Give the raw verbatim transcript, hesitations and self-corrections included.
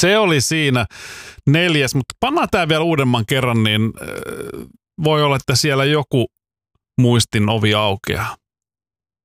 Se oli siinä neljäs, mutta pannaan tämä vielä uudemman kerran, niin voi olla, että siellä joku muistin ovi aukeaa.